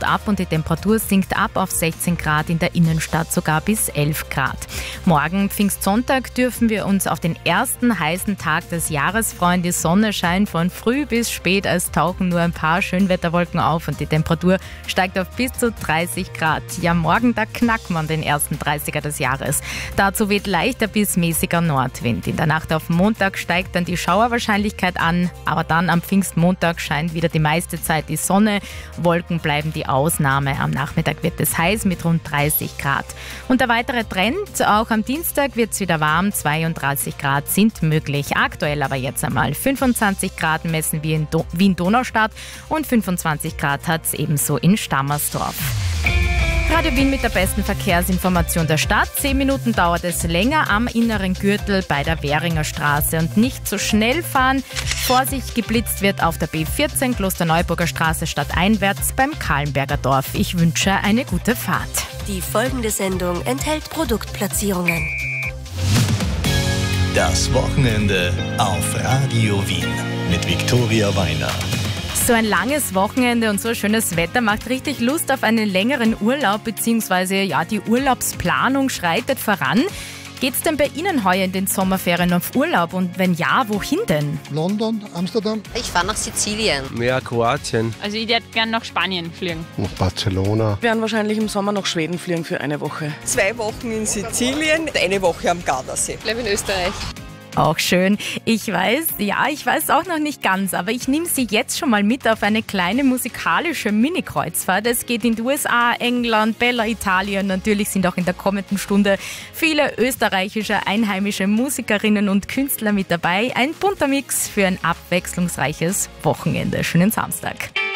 ab und die Temperatur sinkt ab auf 16 Grad, in der Innenstadt sogar bis 11 Grad. Morgen, Pfingstsonntag, dürfen wir uns auf den ersten heißen Tag des Jahres freuen. Die Sonne scheint von früh bis spät, es tauchen nur ein paar Schönwetterwolken auf und die Temperatur steigt auf bis zu 30 Grad. Ja, morgen, da knackt man den ersten 30er des Jahres. Dazu weht leichter bis mäßiger Nordwind. In der Nacht auf Montag steigt dann die Schauerwahrscheinlichkeit an, aber dann am Pfingstmontag scheint wieder die meiste Zeit die Sonne. Wolken bleiben die Ausnahme. Am Nachmittag wird es heiß mit rund 30 Grad. Und der weitere Trend, auch am Dienstag wird es wieder warm, 32 Grad sind möglich. Aktuell aber jetzt einmal 25 Grad messen wir in Wien-Donaustadt und 25 Grad hat es ebenso in Stammersdorf. Radio Wien mit der besten Verkehrsinformation der Stadt. 10 Minuten dauert es länger am inneren Gürtel bei der Währinger Straße. Und nicht zu schnell fahren. Vorsicht, geblitzt wird auf der B14 Klosterneuburger Straße stadteinwärts beim Kahlenberger Dorf. Ich wünsche eine gute Fahrt. Die folgende Sendung enthält Produktplatzierungen. Das Wochenende auf Radio Wien mit Viktoria Weiner. So ein langes Wochenende und so schönes Wetter macht richtig Lust auf einen längeren Urlaub, beziehungsweise ja, die Urlaubsplanung schreitet voran. Geht's denn bei Ihnen heuer in den Sommerferien auf Urlaub und wenn ja, wohin denn? London, Amsterdam. Ich fahre nach Sizilien. Ja, Kroatien. Also ich würde gerne nach Spanien fliegen. Nach Barcelona. Wir werden wahrscheinlich im Sommer nach Schweden fliegen für eine Woche. 2 Wochen in Sizilien, eine Woche am Gardasee. Ich bleibe in Österreich. Auch schön. Ich weiß auch noch nicht ganz, aber ich nehme Sie jetzt schon mal mit auf eine kleine musikalische Mini-Kreuzfahrt. Es geht in die USA, England, Bella Italien. Natürlich sind auch in der kommenden Stunde viele österreichische, einheimische Musikerinnen und Künstler mit dabei. Ein bunter Mix für ein abwechslungsreiches Wochenende. Schönen Samstag.